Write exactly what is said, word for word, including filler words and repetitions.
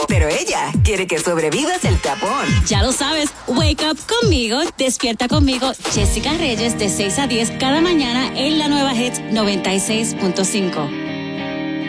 Pero ella quiere que sobrevivas el tapón. Ya lo sabes, wake up conmigo, despierta conmigo, Jessica Reyes, de seis a diez cada mañana en la nueva Hits noventa y seis punto cinco.